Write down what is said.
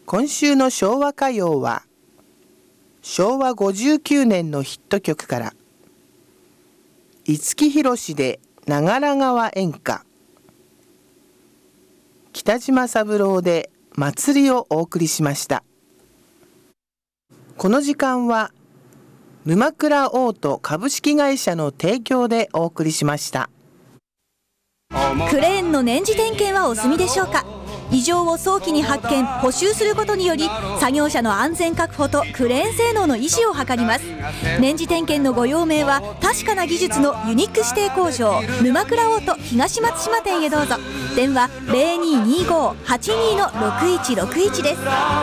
今週の昭和歌謡は昭和59年のヒット曲から五木ひろしで長良川演歌、北島三郎で祭りをお送りしました。この時間は沼倉オート株式会社の提供でお送りしました。 クレーンの年次点検はお済みでしょうか。異常を早期に発見・補修することにより作業者の安全確保とクレーン性能の維持を図ります。年次点検のご用命は確かな技術のユニック指定工場沼倉オート東松島店へどうぞ。電話 0225-82-6161 です。